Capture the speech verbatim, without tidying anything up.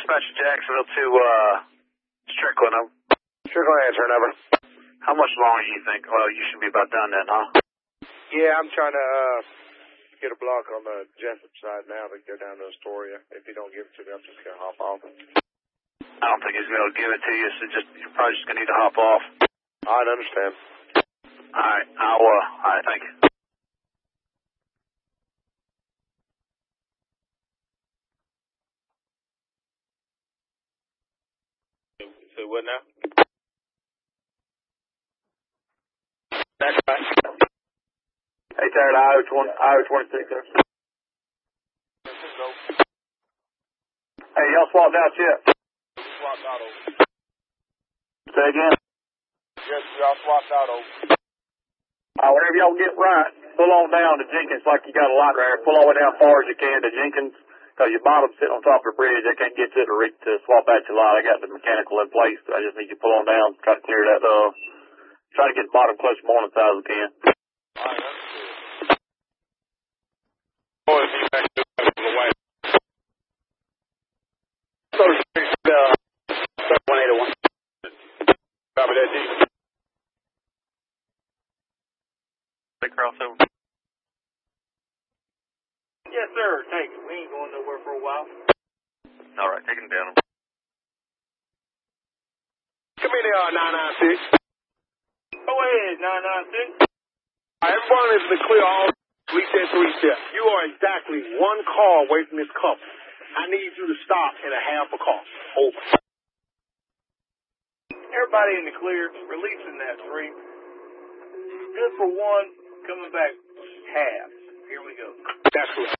Dispatch Jacksonville to, uh, Strickland. I'm Strickland answer, number. How much longer do you think? Well, you should be about done then, huh? Yeah, I'm trying to, uh, get a block on the Jessup side now to go down to Astoria. If you don't give it to me, I'm just going to hop off. I don't think he's going to give it to you, so just, you're probably just going to need to hop off. I understand. Alright, I'll, uh, alright, thank you. So what now? That's right. Hey, Terry, I O twenty-six there. Hey, y'all swapped out yet? Swapped out over. Say again? Yes, y'all swapped out over. Uh, whenever y'all get right, pull on down to Jenkins like you got a lot right there. Pull all the way down as far as you can to Jenkins, because your bottom's sitting on top of the bridge. I can't get to it to, reach, to swap out your lot. I got the mechanical in place. I just need you to pull on down, try to clear that, uh, try to get the bottom close to morning size as we can. All right, understood. Oh, if you back to the white. So, uh, one eight one. Copy that, D. They cross over. Yes, sir. Take it. We ain't going nowhere for a while. All right, take him down. Come in there, nine nine six. Go ahead, nine nine six. All right, everyone is in the clear all three step, three step. You are exactly one car away from this couple. I need you to stop in a half a car. Over. Everybody in the clear, releasing that three. Good for one, coming back half. Here we go. That's correct.